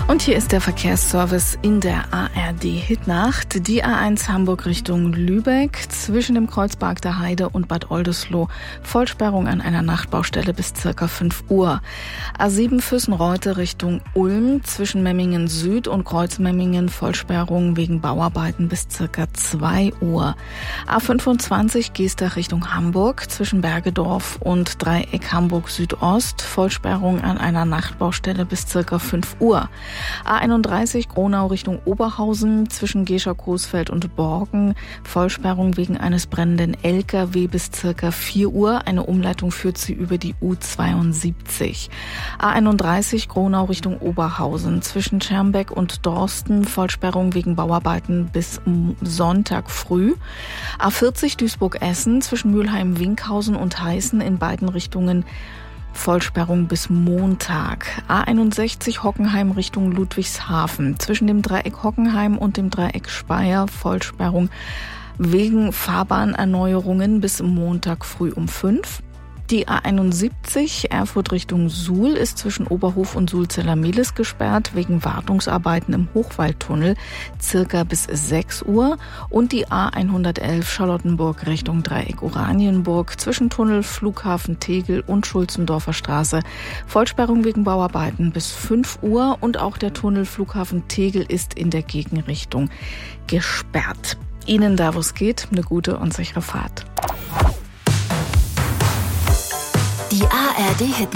Und hier ist der Verkehrsservice in der ARD Hitnacht. Die A1 Hamburg Richtung Lübeck zwischen dem Kreuzberg der Heide und Bad Oldesloe. Vollsperrung an einer Nachtbaustelle bis circa 5 Uhr. A7 Füssen-Reute Richtung Ulm zwischen Memmingen Süd und Kreuzmemmingen. Vollsperrung wegen Bauarbeiten bis circa 2 Uhr. A25 Geestach Richtung Hamburg zwischen Bergedorf und Dreieck Hamburg Südost. Vollsperrung an einer Nachtbaustelle bis circa 5 Uhr. A31 Gronau Richtung Oberhausen zwischen Gescher-Coesfeld und Borken. Vollsperrung wegen eines brennenden LKW bis circa 4 Uhr. Eine Umleitung führt sie über die U72. A31 Gronau Richtung Oberhausen zwischen Schermbeck und Dorsten. Vollsperrung wegen Bauarbeiten bis Sonntag früh. A40 Duisburg-Essen zwischen Mülheim-Winkhausen und Heißen in beiden Richtungen. Vollsperrung bis Montag. A61 Hockenheim Richtung Ludwigshafen. Zwischen dem Dreieck Hockenheim und dem Dreieck Speyer Vollsperrung wegen Fahrbahnerneuerungen bis Montag früh um 5. Die A71 Erfurt Richtung Suhl ist zwischen Oberhof und Sulzeller-Mehlis gesperrt wegen Wartungsarbeiten im Hochwaldtunnel circa bis 6 Uhr. Und die A111 Charlottenburg Richtung Dreieck Oranienburg zwischen Tunnel Flughafen Tegel und Schulzendorfer Straße. Vollsperrung wegen Bauarbeiten bis 5 Uhr und auch der Tunnel Flughafen Tegel ist in der Gegenrichtung gesperrt. Ihnen da, wo es geht, eine gute und sichere Fahrt. Die ARD Hitnacht.